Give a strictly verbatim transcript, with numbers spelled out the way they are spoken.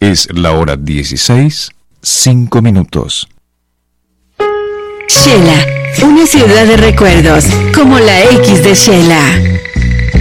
Es la hora dieciséis, cinco minutos. Shela, una ciudad de recuerdos, como la X de Shela.